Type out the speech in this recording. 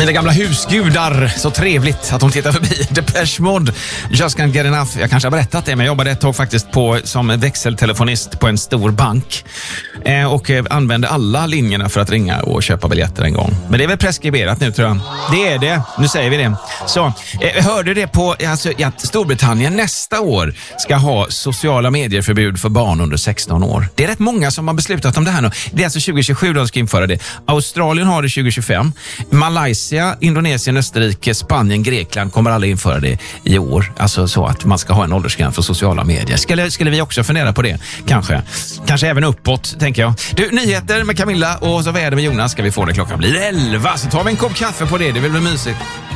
Mina gamla husgudar, så trevligt att de tittar förbi. Depeche Mode, Just Can't Get Enough. Jag kanske har berättat det, men jag jobbade ett tag faktiskt som växeltelefonist på en stor bank. Och använde alla linjerna för att ringa och köpa biljetter en gång. Men det är väl preskriberat nu, tror jag. Det är det, nu säger vi det. Så, hörde det på att Storbritannien nästa år ska ha sociala medier-förbud för barn under 16 år. Det är rätt många som har beslutat om det här nu. Det är alltså 2027 de ska införa det. Australien har det 2025. Malaysia, Indonesien, Österrike, Spanien, Grekland kommer alla införa det i år. Alltså så att man ska ha en åldersgräns för sociala medier. Skulle vi också fundera på det? Kanske även uppåt, tänker jag. Du, nyheter med Camilla och så väder med Jonas ska vi få det. Klockan blir 11, så tar vi en kopp kaffe på det. Det vill bli mysigt.